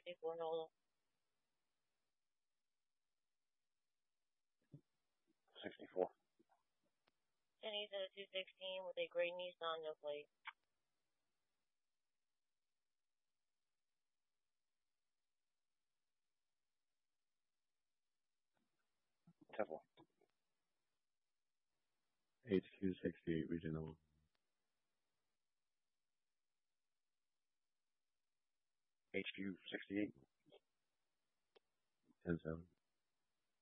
HQ64 Nola. 64. Denny's at a 216 with a gray Nissan no plate. Tesla. HQ68 Regional. HQ68. 10-7.